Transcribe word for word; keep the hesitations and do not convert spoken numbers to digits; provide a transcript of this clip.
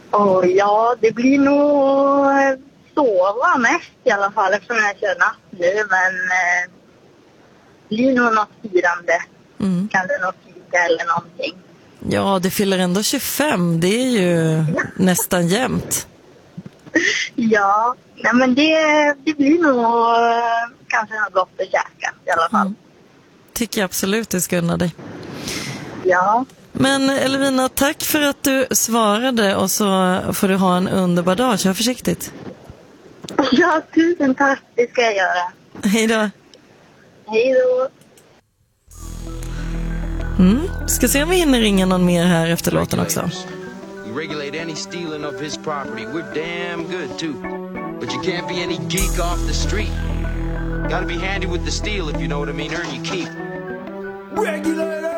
Oh, ja, det blir nog sova mest i alla fall eftersom jag kör natt nu. Men eh, det blir nog något firande. Mm. Kanske något fika eller någonting. Ja, det fyller ändå tjugofem. Det är ju nästan jämnt. Ja, nej, men det, det blir nog eh, kanske något gott att käka i alla fall. Mm. Tycker jag absolut du ska unna dig. Ja. Men Elvina, tack för att du svarade och så får du ha en underbar dag. Kör försiktigt. Ja, tusen tack. Det ska jag göra. Hej då. Hej då. Mm. Ska se om vi hinner ringa någon mer här efter låten också. We regulate any stealing of his property. We're damn good too. But you can't be any geek off the street. Gotta be handy with the steel if you know what I mean. Earn your keep. Regulate